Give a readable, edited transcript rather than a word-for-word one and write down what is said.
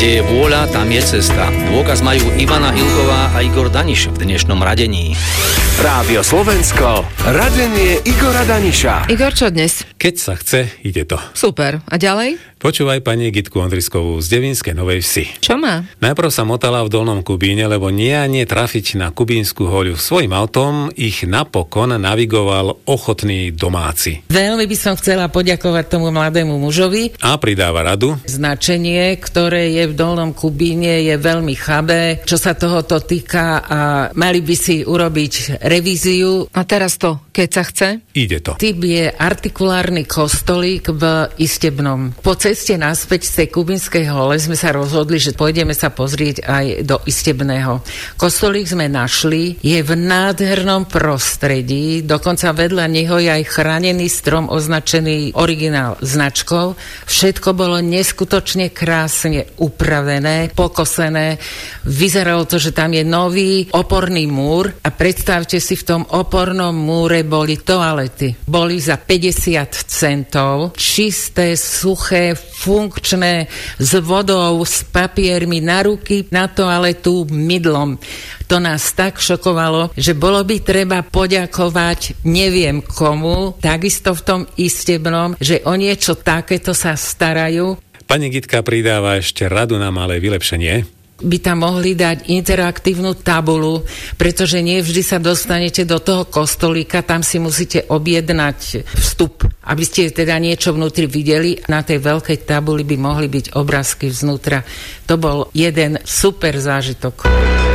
Kde je vôľa, tam je cesta. Dôkaz majú Ivana Hilková a Igor Daniš v dnešnom radení. Rádio Slovensko, radenie Igora Daniša. Igor, čo dnes? Keď sa chce, ide to. Super. A ďalej? Počúvaj pani Gitku Ondriskovú z Devínskej Novej Vsi. Čo má? Najprv sa motala v Dolnom Kubíne, lebo nie trafiť na kubínsku hoľu. Svojím autom ich napokon navigoval ochotný domáci. Veľmi by som chcela poďakovať tomu mladému mužovi. A pridáva radu. Značenie, ktoré je v Dolnom Kubíne, je veľmi chabé, čo sa tohoto týka, a mali by si urobiť revíziu. A teraz to, keď sa chce? Ide to. Typ je artikulárny kostolík v Istebnom. Po ceste naspäť z tej kubínskej hole sme sa rozhodli, že pôjdeme sa pozrieť aj do Istebného. Kostolík sme našli, je v nádhernom prostredí, dokonca vedľa neho je aj chránený strom označený originál značkou. Všetko bolo neskutočne krásne upravené, pokosené. Vyzeralo to, že tam je nový oporný múr a predstavte si, v tom opornom múre boli toalety. Boli za 50 centov, čisté, suché, funkčné, s vodou, s papiermi na ruky, na toaletu, mydlom. To nás tak šokovalo, že bolo by treba poďakovať neviem komu, takisto v tom Istebnom, že o niečo takéto sa starajú. Pani Gitka pridáva ešte radu na malé vylepšenie. By tam mohli dať interaktívnu tabulu, pretože nie vždy sa dostanete do toho kostolíka, tam si musíte objednať vstup, aby ste teda niečo vnútri videli. Na tej veľkej tabuli by mohli byť obrázky vznútra. To bol jeden super zážitok.